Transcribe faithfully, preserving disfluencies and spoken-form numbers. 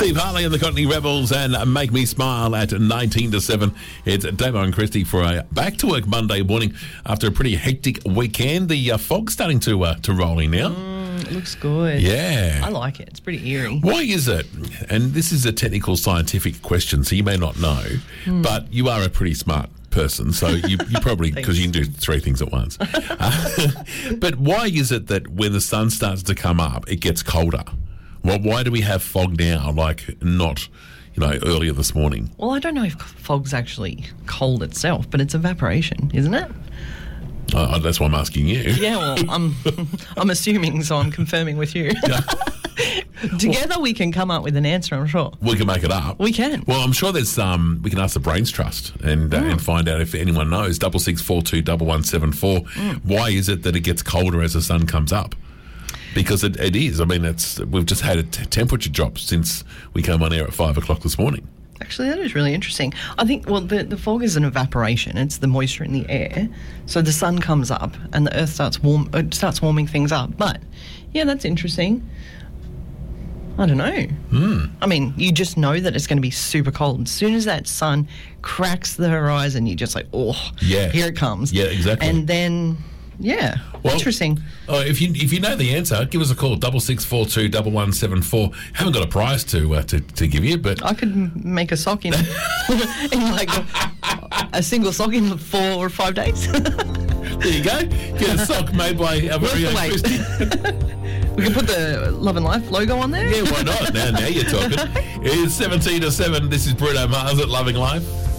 Steve Harley and the Cockney Rebels and Make Me Smile at nineteen to seven. It's Damo and Christy for a back-to-work Monday morning after a pretty hectic weekend. The uh, fog's starting to uh, to roll in now. Mm, it looks good. Yeah. I like it. It's pretty eerie. Why is it, and this is a technical scientific question, so you may not know, mm. but you are a pretty smart person, so you, you probably, because you can do three things at once. Uh, but why is it that when the sun starts to come up, it gets colder? Well, why do we have fog now, like not, you know, earlier this morning? Well, I don't know if fog's actually cold itself, but it's evaporation, isn't it? Uh, that's why I'm asking you. Yeah, well, I'm, I'm assuming, so I'm confirming with you. Together well, we can come up with an answer, I'm sure. We can make it up. We can. Well, I'm sure there's um. We can ask the Brains Trust and uh, mm. and find out if anyone knows. Double six four two double one seven four. Mm. Why is it that it gets colder as the sun comes up? Because it, it is. I mean, it's we've just had a t- temperature drop since we came on air at five o'clock this morning. Actually, that is really interesting. I think, well, the, the fog is an evaporation. It's the moisture in the air. So the sun comes up and the earth starts warm. It starts warming things up. But, yeah, that's interesting. I don't know. Mm. I mean, you just know that it's going to be super cold. As soon as that sun cracks the horizon, you're just like, oh, yeah. here it comes. Yeah, exactly. And then... Yeah, well, interesting. Oh, if you if you know the answer, give us a call, double six four two double one seven four. Haven't got a prize to uh, to, to give you, but I could make a sock in, in like a, a single sock in four or five days. There you go. Get a sock made by our very own Christy. We can put the Love and Life logo on there. Yeah, why not? Now, now you're talking. It's seventeen to seven. This is Bruno Mars at Loving Life.